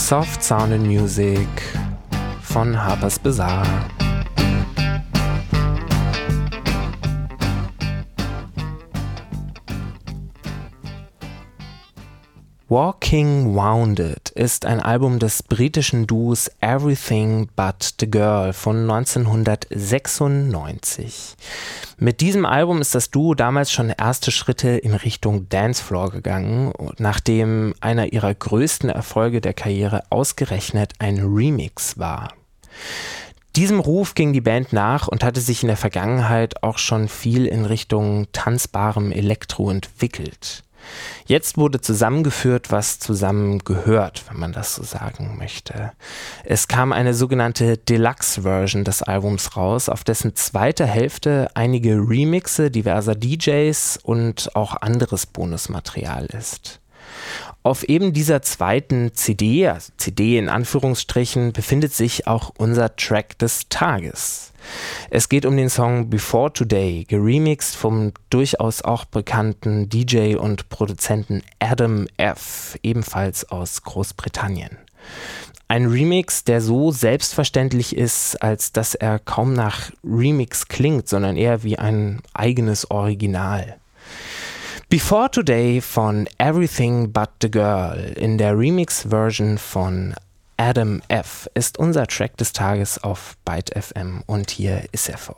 Soft Sounded Music von Harper's Bazaar. Walking Wounded ist ein Album des britischen Duos Everything But the Girl von 1996. Mit diesem Album ist das Duo damals schon erste Schritte in Richtung Dancefloor gegangen, nachdem einer ihrer größten Erfolge der Karriere ausgerechnet ein Remix war. Diesem Ruf ging die Band nach und hatte sich in der Vergangenheit auch schon viel in Richtung tanzbarem Elektro entwickelt. Jetzt wurde zusammengeführt, was zusammengehört, wenn man das so sagen möchte. Es kam eine sogenannte Deluxe-Version des Albums raus, auf dessen zweiter Hälfte einige Remixe diverser DJs und auch anderes Bonusmaterial ist. Auf eben dieser zweiten CD, also CD in Anführungsstrichen, befindet sich auch unser Track des Tages. Es geht um den Song Before Today, geremixed vom durchaus auch bekannten DJ und Produzenten Adam F., ebenfalls aus Großbritannien. Ein Remix, der so selbstverständlich ist, als dass er kaum nach Remix klingt, sondern eher wie ein eigenes Original. Before Today von Everything But the Girl in der Remix-Version von Adam F. ist unser Track des Tages auf Byte FM und hier ist er für